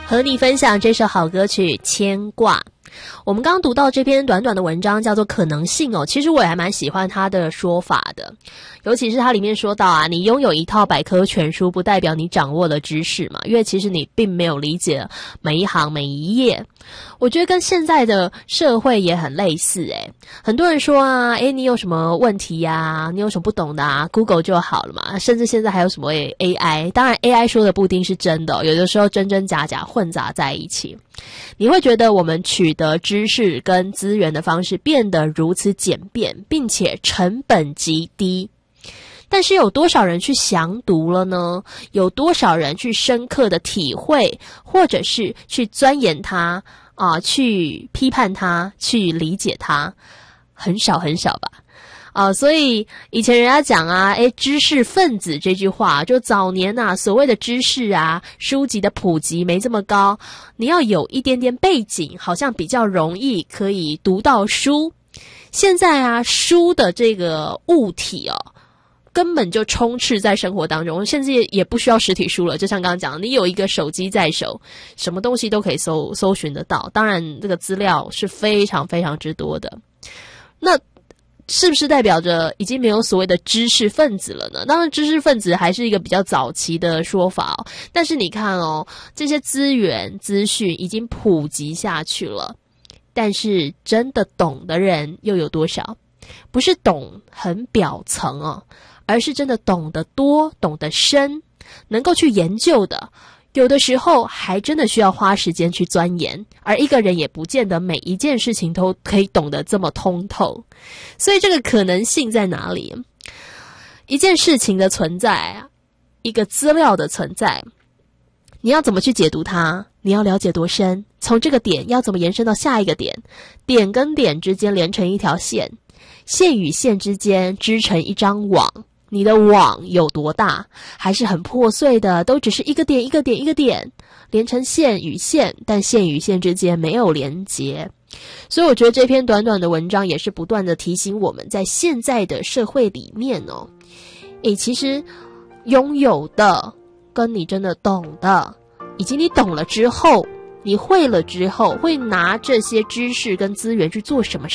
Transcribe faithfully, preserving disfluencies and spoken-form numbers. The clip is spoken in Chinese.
和你分享这首好歌曲《牵挂》。我们刚刚读到这篇短短的文章叫做可能性哦，其实我也还蛮喜欢他的说法的，尤其是他里面说到啊，你拥有一套百科全书不代表你掌握了知识嘛，因为其实你并没有理解每一行每一页。我觉得跟现在的社会也很类似诶，很多人说啊，诶你有什么问题啊，你有什么不懂的啊 Google 就好了嘛，甚至现在还有什么 A I， 当然 A I 说的不一定是真的，有的时候真真假假混杂在一起。你会觉得我们取得知识跟资源的方式变得如此简便，并且成本极低，但是有多少人去详读了呢？有多少人去深刻的体会，或者是去钻研它啊、呃，去批判它，去理解它？很少很少吧。啊、呃，所以以前人家讲啊，诶，知识分子这句话，就早年啊，所谓的知识啊，书籍的普及没这么高，你要有一点点背景，好像比较容易可以读到书。现在啊，书的这个物体哦，根本就充斥在生活当中，甚至也不需要实体书了。就像刚刚讲，你有一个手机在手，什么东西都可以搜搜寻得到。当然，这个资料是非常非常之多的。那是不是代表着已经没有所谓的知识分子了呢？当然，知识分子还是一个比较早期的说法哦。但是你看哦，这些资源资讯已经普及下去了，但是真的懂的人又有多少？不是懂很表层哦，而是真的懂得多、懂得深，能够去研究的。有的时候还真的需要花时间去钻研，而一个人也不见得每一件事情都可以懂得这么通透。所以这个可能性在哪里？一件事情的存在，一个资料的存在，你要怎么去解读它？你要了解多深？从这个点要怎么延伸到下一个点？点跟点之间连成一条线，线与线之间织成一张网。你的网有多大？还是很破碎的，都只是一个点一个点一个点连成线与线，但线与线之间没有连结。所以我觉得这篇短短的文章也是不断的提醒我们，在现在的社会里面哦，诶，其实拥有的跟你真的懂的，以及你懂了之后，你会了之后，会拿这些知识跟资源去做什么